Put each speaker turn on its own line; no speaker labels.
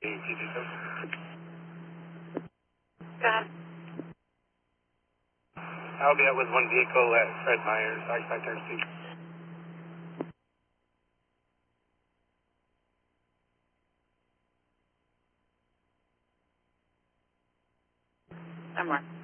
Go ahead.
I'll be out with one vehicle at Fred Meyer's, occupied Thursday.
No more.